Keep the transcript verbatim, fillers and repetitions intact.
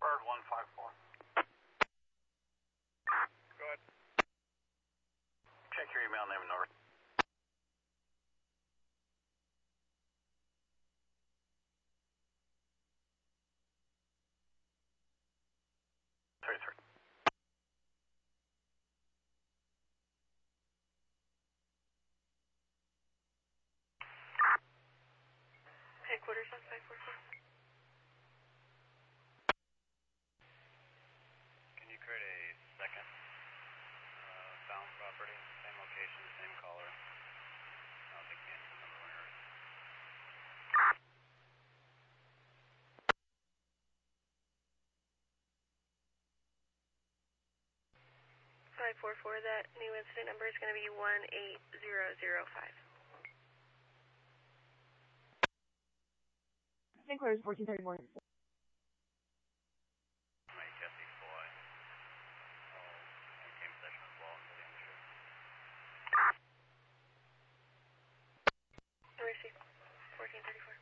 Bird one five four. Go ahead. Check your email name and number. Three three. Headquarters on five four four. Can you create a second uh, bound property, same location, same caller? I don't think the answer number one here. five four four, that new incident number is going to be one eight zero zero five. Headquarters fourteen thirty-one. My Jesse Foy. I'll maintain possession as well until the end of the shift. Receive fourteen thirty-four.